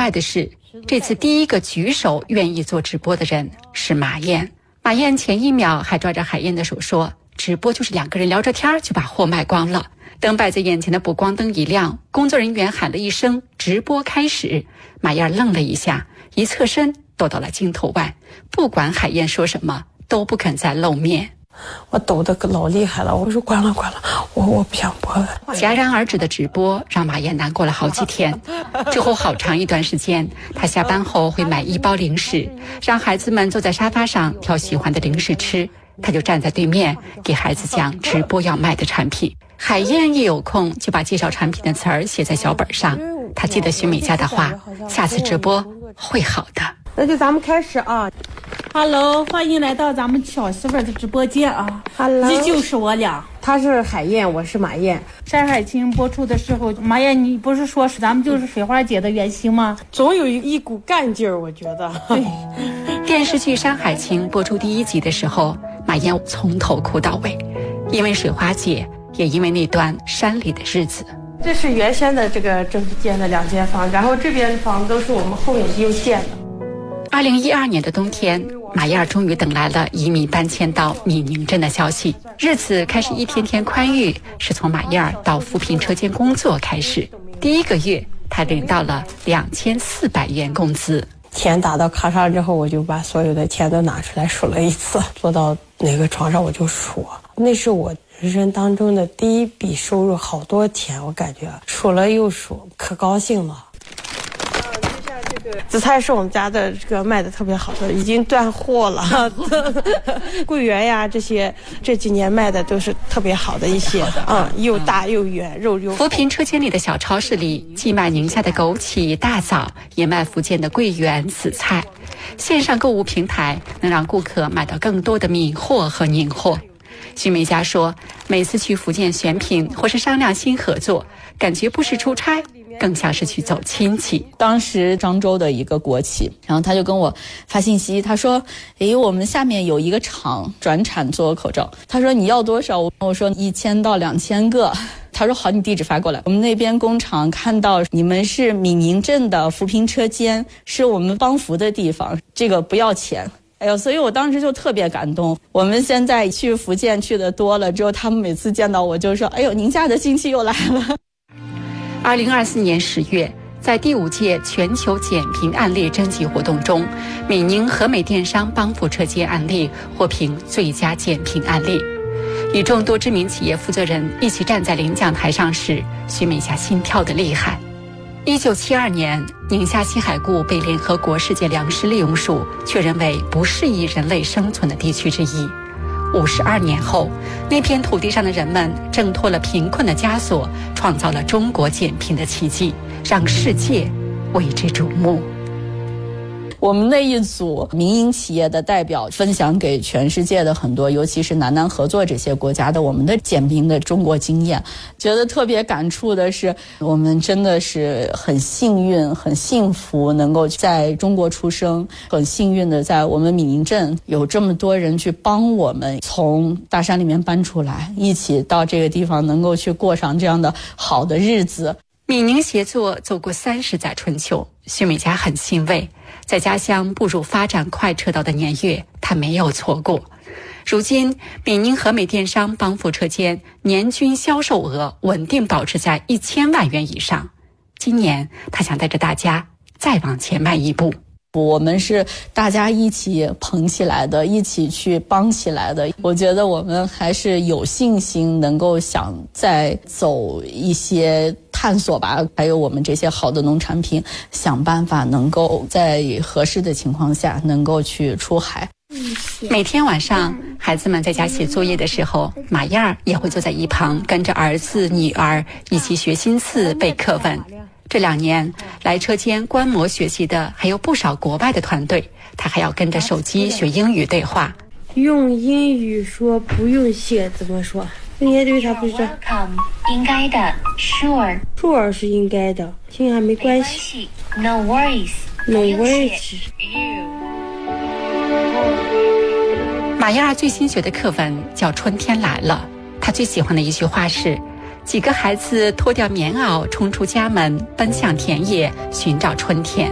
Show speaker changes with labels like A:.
A: 外的是，这次第一个举手愿意做直播的人是马燕。马燕前一秒还抓着海燕的手说，直播就是2个人聊着天就把货卖光了。等摆在眼前的补光灯一亮，工作人员喊了一声直播开始，马燕愣了一下，一侧身躲到了镜头外，不管海燕说什么都不肯再露面。
B: 我抖得老厉害了，我说关了，我不想播了。
A: 戛然而止的直播让马燕难过了好几天，之后好长一段时间，她下班后会买1包零食，让孩子们坐在沙发上挑喜欢的零食吃，她就站在对面给孩子讲直播要卖的产品。海燕一有空就把介绍产品的词儿写在小本上，她记得徐美嘉的话，下次直播会好的。
B: 那就咱们开始啊。
C: Hello， 欢迎来到咱们小媳妇的直播间啊。
B: Hello，
C: 依旧是我俩，
B: 她是海燕，我是马燕。
C: 山海情播出的时候，马燕你不是说是咱们就是水花姐的原型吗？
B: 总有一股干劲儿，我觉得。
C: 对。
A: 电视剧《山海情》播出第1集的时候，马燕从头哭到尾，因为水花姐，也因为那段山里的日子。
B: 这是原先的这个政府建的2间房，然后这边的房子都是我们后面又建的。
A: 2012年的冬天，马燕终于等来了移民搬迁到闽宁镇的消息，日子开始一天天宽裕，是从马燕到扶贫车间工作开始。第1个月，她领到了2400元工资。
B: 钱打到卡上之后，我就把所有的钱都拿出来数了一次，坐到那个床上我就数，那是我人生当中的第1笔收入，好多钱，我感觉数了又数，可高兴了。紫菜是我们家的这个卖的特别好的，已经断货了。桂圆呀，这几年卖的都是特别好的一些，又大又圆，肉又。
A: 扶贫车间里的小超市里，既卖宁夏的枸杞、大枣，也卖福建的桂圆、紫菜。线上购物平台能让顾客买到更多的闽货和宁货。徐美嘉说，每次去福建选品或是商量新合作，感觉不是出差，更像是去走亲戚。
D: 当时漳州的一个国企，然后他就跟我发信息，他说我们下面有一个厂转产做口罩，他说你要多少？我说1000到2000个。他说好，你地址发过来。我们那边工厂看到你们是闽宁镇的扶贫车间，是我们帮扶的地方，这个不要钱。所以我当时就特别感动。我们现在去福建去的多了之后，他们每次见到我就说宁夏的亲戚又来了。
A: 2024年10月，在第5届全球减贫案例征集活动中，闽宁和美电商帮扶车间案例获评最佳减贫案例。与众多知名企业负责人一起站在领奖台上时，徐美嘉心跳得厉害。1972年，宁夏西海固被联合国世界粮食利用署确认为不适宜人类生存的地区之一。52年后，那片土地上的人们挣脱了贫困的枷锁，创造了中国减贫的奇迹，让世界为之瞩目。
D: 我们那一组民营企业的代表分享给全世界的很多，尤其是南南合作这些国家的我们的减贫的中国经验，觉得特别感触的是，我们真的是很幸运很幸福能够在中国出生，很幸运的在我们闽宁镇有这么多人去帮我们从大山里面搬出来，一起到这个地方能够去过上这样的好的日子。
A: 闽宁协作走过30载春秋，徐美嘉很欣慰，在家乡步入发展快车道的年月，她没有错过。如今，闽宁和美电商帮扶车间年均销售额稳定保持在1000万元以上。今年，她想带着大家再往前迈一步。
D: 我们是大家一起捧起来的，一起去帮起来的。我觉得我们还是有信心能够想再走一些探索吧，还有我们这些好的农产品，想办法能够在合适的情况下能够去出海。
A: 每天晚上，孩子们在家写作业的时候，马燕儿也会坐在一旁跟着儿子女儿一起学新词背课文。这2年来车间观摩学习的还有不少国外的团队，他还要跟着手机学英语对话。
B: 用英语说不用写怎么说？应该对他不是这。
E: 应该的
B: ，sure 是应该的，听还没关系。
E: No worries。
A: 马燕儿最新学的课文叫《春天来了》，她最喜欢的一句话是：几个孩子脱掉棉袄，冲出家门，奔向田野，寻找春天。